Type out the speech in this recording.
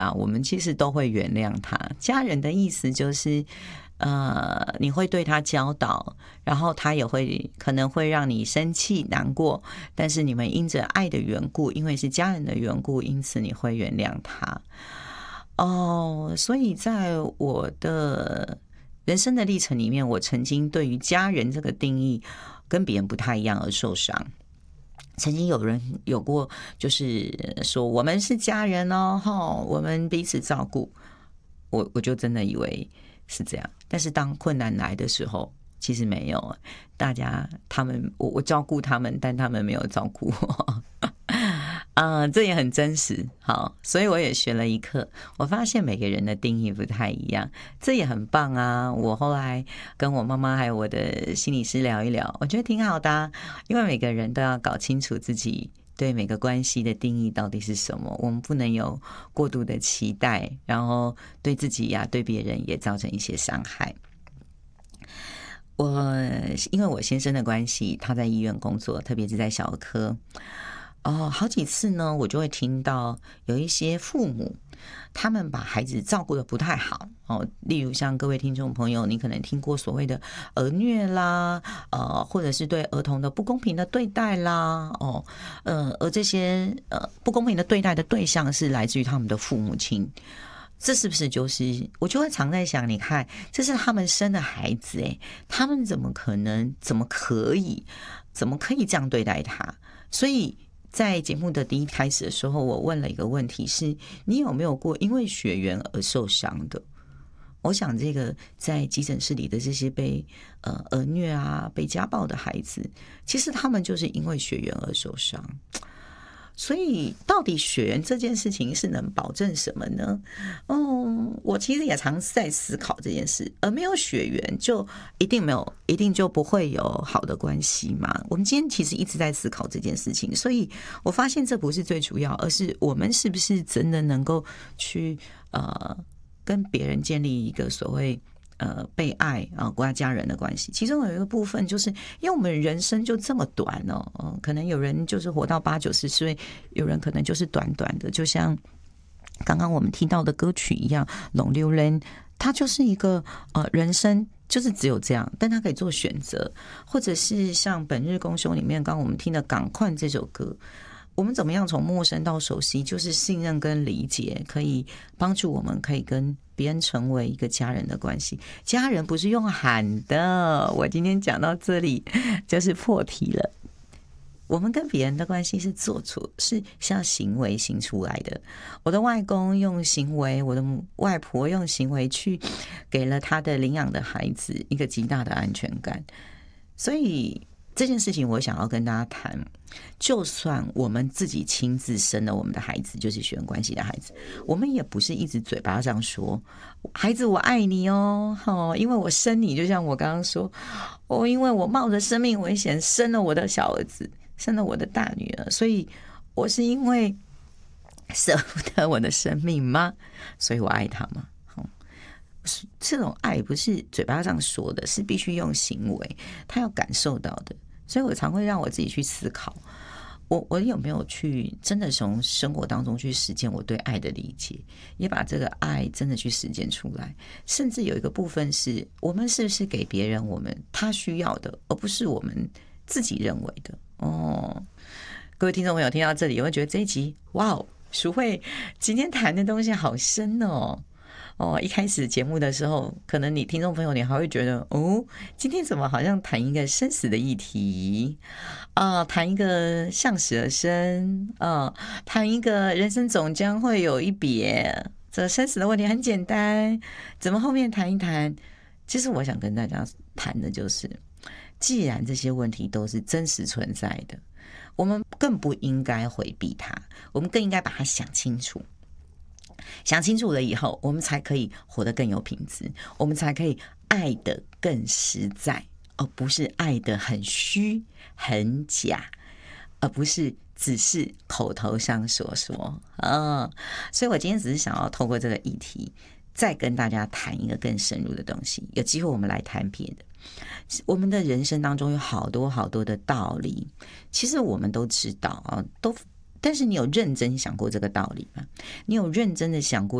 啊，我们其实都会原谅他。家人的意思就是，你会对他教导，然后他也可能会让你生气、难过，但是你们因着爱的缘故，因为是家人的缘故，因此你会原谅他。所以在我的人生的历程里面，我曾经对于家人这个定义跟别人不太一样而受伤。曾经有人有过，就是说我们是家人哦，我们彼此照顾。我就真的以为是这样，但是当困难来的时候，其实没有。我照顾他们，但他们没有照顾我。这也很真实。好，所以我也学了一课，我发现每个人的定义不太一样，这也很棒啊。我后来跟我妈妈还有我的心理师聊一聊，我觉得挺好的啊，因为每个人都要搞清楚自己对每个关系的定义到底是什么，我们不能有过度的期待，然后对自己呀、对别人也造成一些伤害。因为我先生的关系，他在医院工作，特别是在小儿科。好几次呢，我就会听到有一些父母，他们把孩子照顾得不太好。例如像各位听众朋友，你可能听过所谓的儿虐啦，或者是对儿童的不公平的对待啦，而这些不公平的对待的对象是来自于他们的父母亲。这是不是就是我就会常在想，你看这是他们生的孩子他们怎么可以这样对待他？所以在节目的第一开始的时候，我问了一个问题是，你有没有过因为血缘而受伤的？我想这个在急诊室里的这些被儿虐啊、被家暴的孩子，其实他们就是因为血缘而受伤。所以到底血缘这件事情是能保证什么呢？我其实也常在思考这件事。而没有血缘就一定就不会有好的关系嘛？我们今天其实一直在思考这件事情，所以我发现这不是最主要，而是我们是不是真的能够去跟别人建立一个所谓被爱跟家人的关系。其中有一个部分就是因为我们人生就这么短可能有人就是活到80-90岁，有人可能就是短短的，就像刚刚我们听到的歌曲一样，龙溜人他就是一个人生就是只有这样，但他可以做选择，或者是像本日公休里面刚刚我们听的赶快这首歌，我们怎么样从陌生到熟悉，就是信任跟理解可以帮助我们可以跟别人成为一个家人的关系。家人不是用喊的，我今天讲到这里就是破题了。我们跟别人的关系是是像行为行出来的。我的外公用行为，我的外婆用行为去给了他的领养的孩子一个极大的安全感。所以这件事情我想要跟大家谈，就算我们自己亲自生了我们的孩子，就是血缘关系的孩子，我们也不是一直嘴巴上说孩子我爱你因为我生你，就像我刚刚说因为我冒着生命危险生了我的小儿子，生了我的大女儿，所以我是因为舍不得我的生命吗？所以我爱他吗？这种爱不是嘴巴上说的，是必须用行为，他要感受到的。所以我常会让我自己去思考，我有没有去真的从生活当中去实践我对爱的理解，也把这个爱真的去实践出来。甚至有一个部分是我们是不是给别人他需要的，而不是我们自己认为的。各位听众朋友听到这里，有没有觉得这一集哇，淑慧今天谈的东西好深一开始节目的时候，可能你听众朋友你还会觉得今天怎么好像谈一个生死的议题谈一个向死而生谈一个人生总将会有一别，这生死的问题很简单，怎么后面谈一谈？其实我想跟大家谈的就是，既然这些问题都是真实存在的，我们更不应该回避它，我们更应该把它想清楚。想清楚了以后，我们才可以活得更有品质，我们才可以爱得更实在，而不是爱得很虚很假，而不是只是口头上说说所以我今天只是想要透过这个议题再跟大家谈一个更深入的东西。有机会我们来谈别的。我们的人生当中有好多好多的道理，其实我们都知道都但是你有认真想过这个道理吗？你有认真的想过